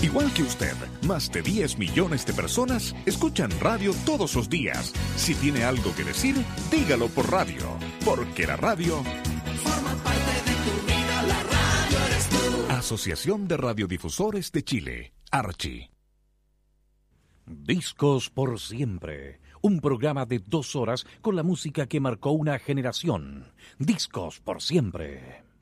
Igual que usted, más de 10 millones de personas escuchan radio todos los días. Si tiene algo que decir, dígalo por radio, porque la radio forma parte de tu vida, la radio eres tú. Asociación de Radiodifusores de Chile, Archi. Discos por siempre. Un programa de 2 horas con la música que marcó una generación. Discos por siempre.